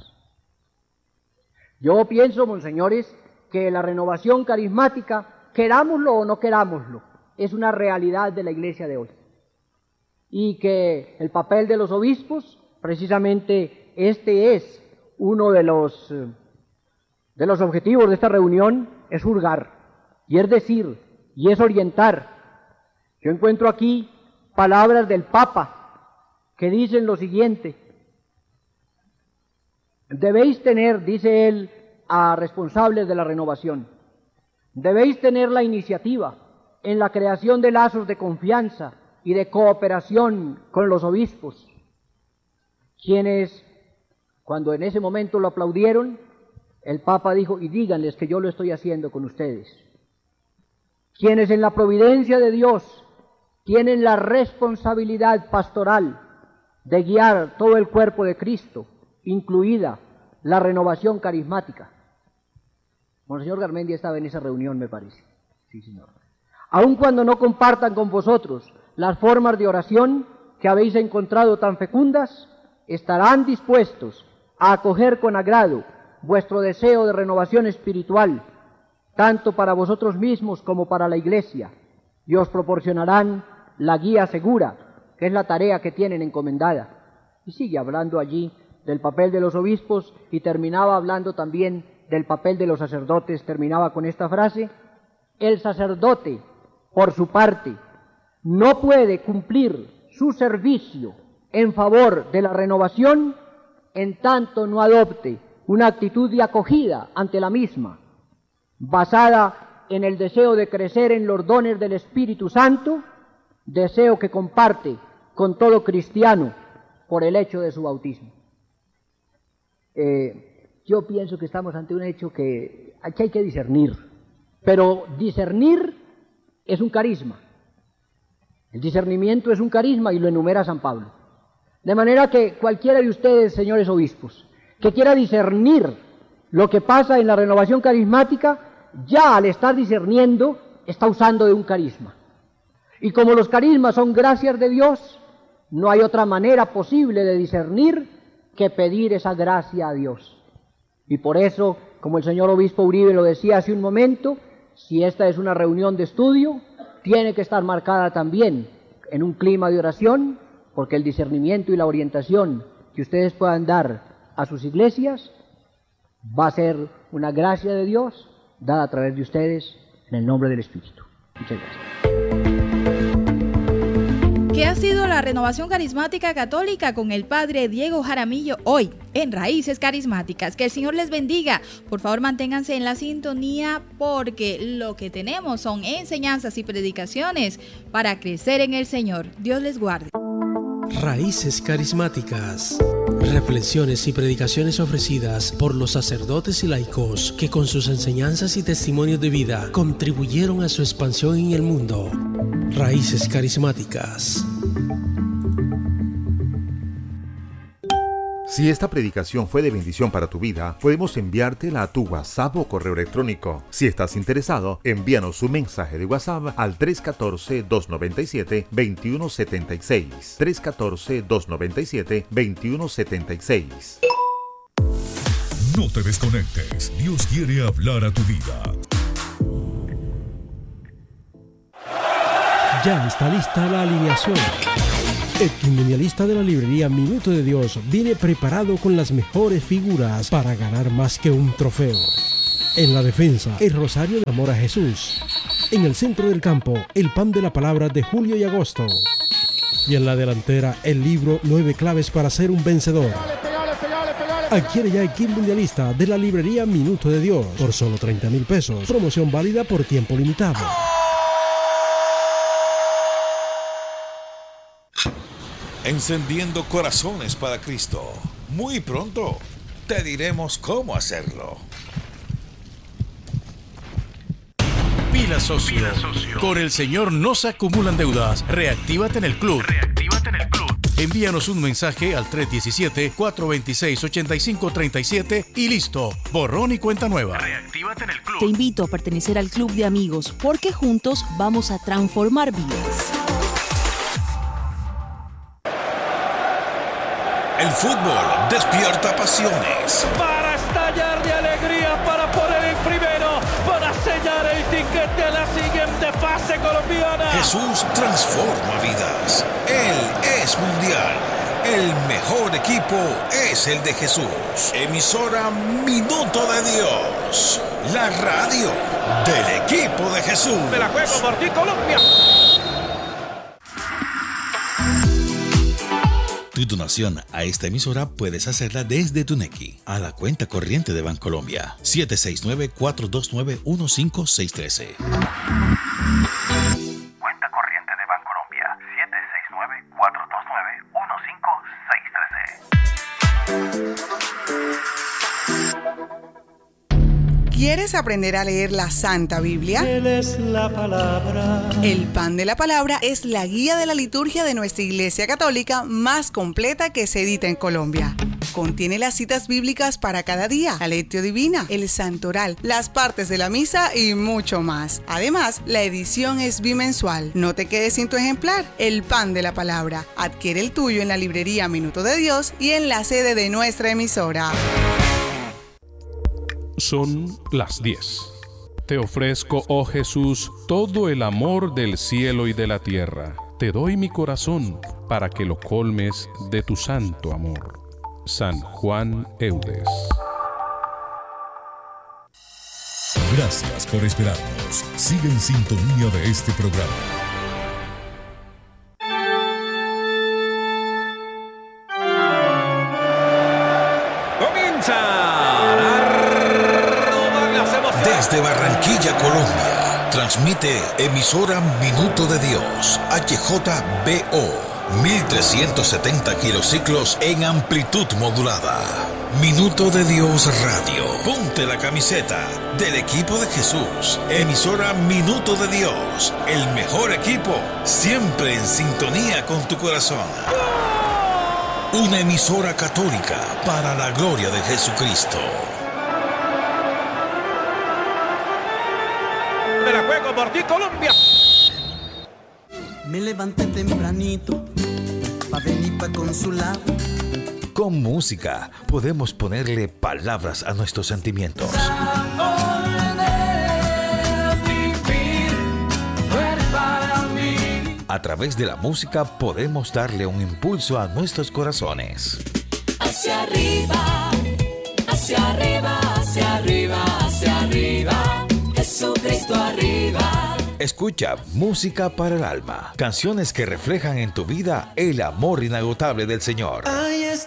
Yo pienso, monseñores, que la renovación carismática, querámoslo o no querámoslo, es una realidad de la Iglesia de hoy. Y que el papel de los obispos, precisamente este es uno de los objetivos de esta reunión, es juzgar, y es decir, y es orientar. Yo encuentro aquí palabras del Papa que dicen lo siguiente: debéis tener, dice él a responsables de la renovación, debéis tener la iniciativa en la creación de lazos de confianza y de cooperación con los obispos, quienes, cuando en ese momento lo aplaudieron, el Papa dijo, y díganles que yo lo estoy haciendo con ustedes, quienes en la providencia de Dios tienen la responsabilidad pastoral de guiar todo el cuerpo de Cristo, incluida la renovación carismática. Monseñor Garmendia estaba en esa reunión, me parece. Sí, señor. Aun cuando no compartan con vosotros las formas de oración que habéis encontrado tan fecundas, estarán dispuestos a acoger con agrado vuestro deseo de renovación espiritual, tanto para vosotros mismos como para la Iglesia, y os proporcionarán la guía segura, que es la tarea que tienen encomendada. Y sigue hablando allí del papel de los obispos y terminaba hablando también del papel de los sacerdotes. Terminaba con esta frase: el sacerdote, por su parte, no puede cumplir su servicio en favor de la renovación en tanto no adopte una actitud de acogida ante la misma, basada en el deseo de crecer en los dones del Espíritu Santo, deseo que comparte con todo cristiano por el hecho de su bautismo. Yo pienso que estamos ante un hecho que aquí hay que discernir, pero discernir es un carisma. El discernimiento es un carisma y lo enumera San Pablo. De manera que cualquiera de ustedes, señores obispos, que quiera discernir lo que pasa en la renovación carismática, ya al estar discerniendo está usando de un carisma. Y como los carismas son gracias de Dios, no hay otra manera posible de discernir que pedir esa gracia a Dios. Y por eso, como el señor obispo Uribe lo decía hace un momento, si esta es una reunión de estudio, tiene que estar marcada también en un clima de oración, porque el discernimiento y la orientación que ustedes puedan dar a sus iglesias va a ser una gracia de Dios dada a través de ustedes en el nombre del Espíritu. Muchas gracias. ¿Qué ha sido la renovación carismática católica con el padre Diego Jaramillo hoy en Raíces Carismáticas? Que el Señor les bendiga. Por favor, manténganse en la sintonía porque lo que tenemos son enseñanzas y predicaciones para crecer en el Señor. Dios les guarde. Raíces Carismáticas. Reflexiones y predicaciones ofrecidas por los sacerdotes y laicos que con sus enseñanzas y testimonios de vida contribuyeron a su expansión en el mundo. Raíces Carismáticas. Si esta predicación fue de bendición para tu vida, podemos enviártela a tu WhatsApp o correo electrónico. Si estás interesado, envíanos un mensaje de WhatsApp al 314-297-2176. 314-297-2176. No te desconectes. Dios quiere hablar a tu vida. Ya está lista la alineación. El quinmundialista de la librería Minuto de Dios viene preparado con las mejores figuras para ganar más que un trofeo. En la defensa, el Rosario de Amor a Jesús. En el centro del campo, el Pan de la Palabra de Julio y Agosto. Y en la delantera, el libro 9 claves para ser un vencedor. Adquiere ya el kit mundialista de la librería Minuto de Dios por solo 30,000 pesos. Promoción válida por tiempo limitado. Encendiendo corazones para Cristo. Muy pronto te diremos cómo hacerlo. Pila socio. Con el Señor no se acumulan deudas. Reactívate en el club. Envíanos un mensaje al 317-426-8537 y listo. Borrón y cuenta nueva. Reactívate en el club. Te invito a pertenecer al club de amigos porque juntos vamos a transformar vidas. El fútbol despierta pasiones. Para estallar de alegría, para poner el primero, para sellar el tiquete a la siguiente fase colombiana. Jesús transforma vidas. Él es mundial. El mejor equipo es el de Jesús. Emisora Minuto de Dios. La radio del equipo de Jesús. Me la juego por ti, Colombia. Tu donación a esta emisora puedes hacerla desde tu Nequi a la cuenta corriente de Bancolombia 769-429-15613. Cuenta corriente de Bancolombia 769-429-15613. ¿Quieres aprender a leer la Santa Biblia? Él es la palabra. El Pan de la Palabra es la guía de la liturgia de nuestra Iglesia Católica más completa que se edita en Colombia. Contiene las citas bíblicas para cada día, la lectio divina, el santoral, las partes de la misa y mucho más. Además, la edición es bimensual. No te quedes sin tu ejemplar. El Pan de la Palabra. Adquiere el tuyo en la librería Minuto de Dios y en la sede de nuestra emisora. Son las 10. Te ofrezco, oh Jesús, todo el amor del cielo y de la tierra. Te doy mi corazón para que lo colmes de tu santo amor. San Juan Eudes. Gracias por esperarnos. Sigue en sintonía de este programa. Desde Barranquilla, Colombia, transmite emisora Minuto de Dios, HJBO, 1370 kilociclos en amplitud modulada. Minuto de Dios Radio. Ponte la camiseta del equipo de Jesús. Emisora Minuto de Dios, el mejor equipo, siempre en sintonía con tu corazón. Una emisora católica para la gloria de Jesucristo. Me la juego por ti, Colombia. Me levanté tempranito para venir para consular. Con música podemos ponerle palabras a nuestros sentimientos. A través de la música podemos darle un impulso a nuestros corazones. Hacia arriba, hacia arriba, hacia arriba, hacia arriba. Jesucristo arriba. Escucha música para el alma. Canciones que reflejan en tu vida el amor inagotable del Señor.